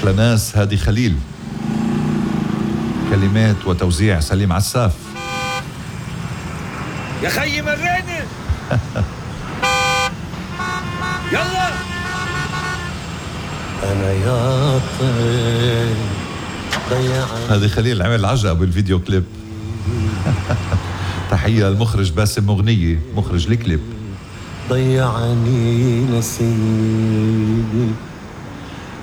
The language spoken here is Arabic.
أحلى ناس هادي خليل، كلمات وتوزيع سليم عساف. يا خيي مريني يلا. أنا يا طير ضيعني. هادي خليل عمل عجقة بالفيديو كليب. تحية للمخرج باسم مغنية، مخرج الكليب. ضيعني نسيني